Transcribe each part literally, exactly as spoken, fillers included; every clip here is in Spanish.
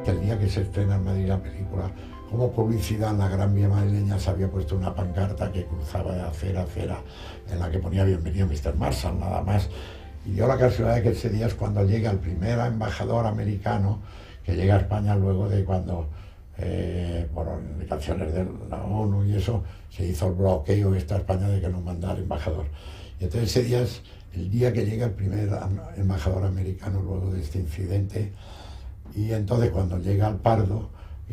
que el día que se estrena en Madrid la película, como publicidad en la Gran Vía madrileña se había puesto una pancarta que cruzaba de acera a acera en la que ponía bienvenido mister Marshall, nada más. Y dio la casualidad de que ese día es cuando llega el primer embajador americano que llega a España luego de cuando, eh, por indicaciones de la ONU y eso, se hizo el bloqueo de esta España de que no mandara embajador. Y entonces ese día es el día que llega el primer embajador americano luego de este incidente. Y entonces cuando llega al Pardo,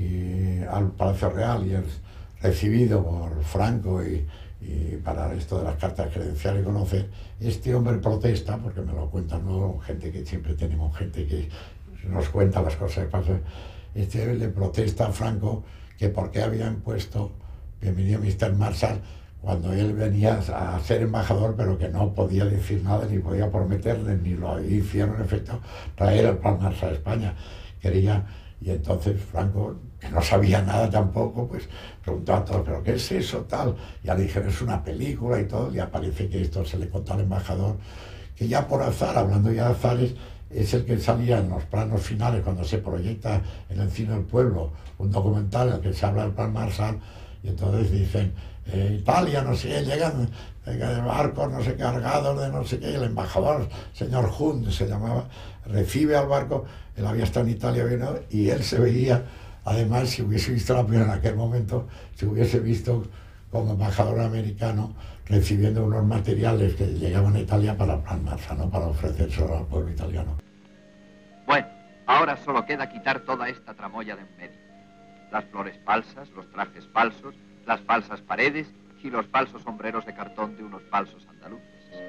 y al Palacio Real y es recibido por Franco y, y para esto de las cartas credenciales y conocer, este hombre protesta, porque me lo cuentan luego, gente que siempre tenemos gente que nos cuenta las cosas que pasan, este le protesta a Franco que por qué habían puesto bienvenido mister Marshall cuando él venía a ser embajador, pero que no podía decir nada, ni podía prometerle, ni lo hicieron en efecto, traer el plan Marshall a España. Quería. Y entonces Franco, que no sabía nada tampoco, pues preguntó a todos, ¿pero qué es eso tal? Y ya le dijeron, es una película y todo, y aparece que esto se le contó al embajador, que ya por azar, hablando ya de azares, es el que salía en los planos finales, cuando se proyecta en el Cine del Pueblo, un documental en el que se habla del plan Marshall, y entonces dicen, eh, Italia, no sé qué, llegan eh, barcos, no sé, cargados de no sé qué, y el embajador, señor Hunt se llamaba, recibe al barco, él había estado en Italia, vino, y él se veía, además, si hubiese visto la primera en aquel momento, si hubiese visto como embajador americano recibiendo unos materiales que llegaban a Italia para el plan Marshall, ¿no? Para ofrecérselo al pueblo italiano. Bueno, ahora solo queda quitar toda esta tramoya de en medio. Las flores falsas, los trajes falsos, las falsas paredes y los falsos sombreros de cartón de unos falsos andaluces.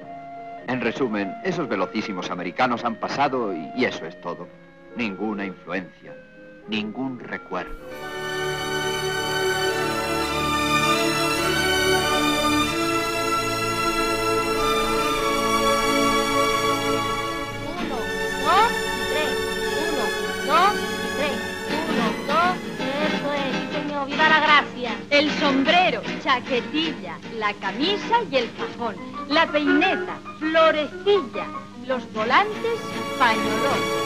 En resumen, esos velocísimos americanos han pasado y, y eso es todo. Ninguna influencia, ningún recuerdo. Uno, dos, tres. Uno, dos, tres. Uno, dos. Eso es, señor. ¡Viva la gracia! El sombrero, chaquetilla, la camisa y el fajón, la peineta, florecilla, los volantes, pañolón.